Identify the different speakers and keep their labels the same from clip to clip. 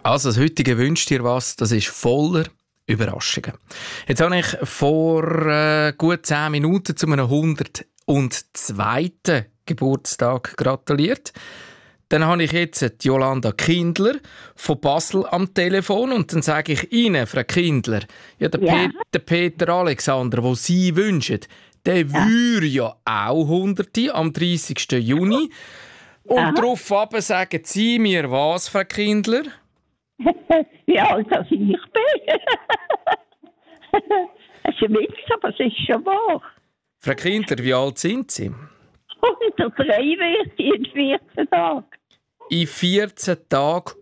Speaker 1: Also das heutige «Wünsch dir was», das ist voller Überraschungen. Jetzt habe ich vor gut 10 Minuten zu einem 102. Geburtstag gratuliert. Dann habe ich jetzt die Jolanda Kindler von Basel am Telefon und dann sage ich Ihnen, Frau Kindler, ja, der Peter Alexander, den Sie wünschen, der würde ja auch 100 am 30. Juni. Und daraufhin sagen Sie mir was, Frau Kindler?
Speaker 2: Wie alt als ich bin. Es ist ein Witz, aber es ist schon wahr.
Speaker 1: Frau Kindler, wie alt sind Sie?
Speaker 2: 103 wird in 14 Tagen.
Speaker 1: In 14 Tagen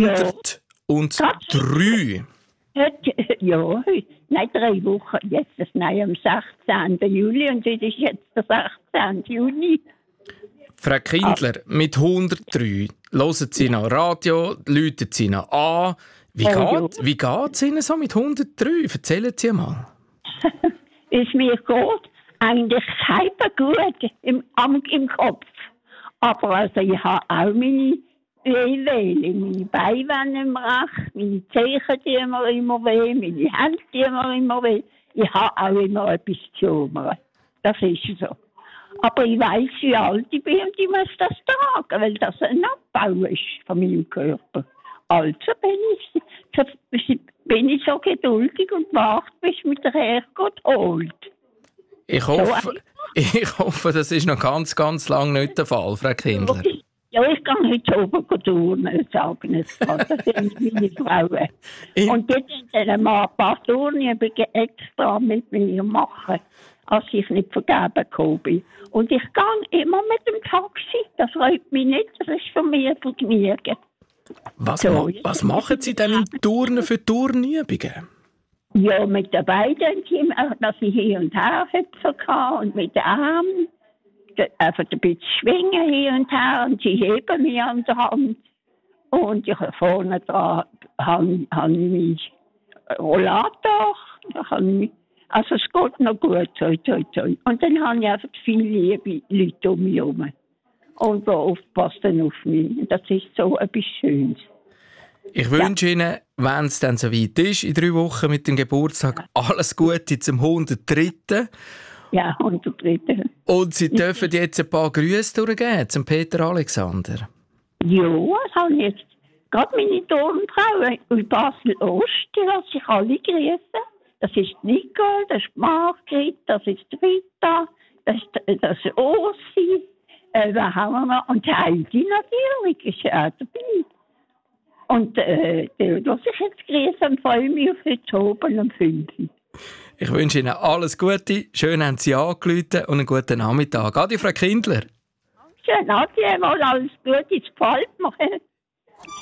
Speaker 1: 103.
Speaker 2: Ja, heute. Nein, 3 Wochen. Jetzt ist am 16. Juli und heute ist jetzt der 16. Juni.
Speaker 1: Frau Kindler, mit 103 hören Sie noch Radio, läuten Sie noch an. Wie geht es Ihnen so mit 103? Erzählen Sie mal.
Speaker 2: Es mir geht eigentlich halb gut im Kopf. Aber also ich habe auch meine Wehwehchen, meine Beine im Recht, meine Zehen, die immer weh, meine Hände, die immer weh. Ich habe auch immer etwas zu jammern. Das ist so. Aber ich weiss, wie alt ich bin und ich muss das tragen, weil das ein Abbau ist von meinem Körper. Also bin ich so geduldig und warte, bis mich der Herrgott holt.
Speaker 1: Ich hoffe, das ist noch ganz, ganz lange nicht der Fall, Frau Kindler.
Speaker 2: Ja, ich gehe heute oben turnen, sagen es gerade. Das sind meine Frauen. Und jetzt sind mal ein paar Turnen extra mit mir machen, als ich nicht vergeben gekommen bin. Und ich gehe immer mit dem Taxi. Das freut mich nicht, das ist für mich ein Vergnügen.
Speaker 1: Was machen Sie denn im Turnen für Turnübungen?
Speaker 2: Ja, mit den beiden, dass ich hier und her hüpfen kann und mit den Armen. Einfach ein bisschen schwingen hier und her und sie heben mich an der Hand. Und ich vorne dran habe ich meinen Rollator. Also es geht noch gut. Und dann habe ich einfach viele liebe Leute um mich herum. Und die aufpassen auf mich. Das ist so etwas Schönes.
Speaker 1: Ich wünsche Ihnen, wenn es dann soweit ist, in 3 Wochen mit dem Geburtstag, alles Gute zum 103.
Speaker 2: Ja, 103. Und
Speaker 1: Sie dürfen jetzt ein paar Grüße durchgeben zum Peter Alexander.
Speaker 2: Ja, das habe ich jetzt. Gerade meine Turnfrau in Basel-Ost, die lasse ich alle grüßen. Das ist Nicole, das ist Margrit, das ist Rita, das ist Ursi, wer haben wir noch? Und Heidi natürlich, ist ja auch dabei. Und die lasse ich jetzt grüßen und freue mich auf heute oben um 5 Uhr.
Speaker 1: Ich wünsche Ihnen alles Gute, schön haben Sie angerufen und einen guten Nachmittag. Adi, Frau Kindler.
Speaker 2: Schön, Adi, mal alles Gute, es gefällt mir.